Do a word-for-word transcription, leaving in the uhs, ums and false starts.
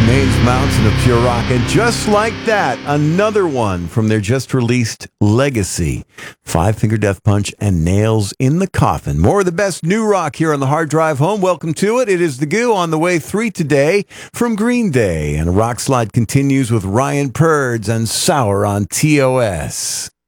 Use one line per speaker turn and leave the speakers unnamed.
Maze Mountain of pure rock. And just like that, another one from their just-released Legacy. Five Finger Death Punch and Nails in the Coffin. More of the best new rock here on the Hard Drive Home. Welcome to it. It is The Goo on the way three today from Green Day. And Rock Slide continues with Ryan Purds and Sour on T O S.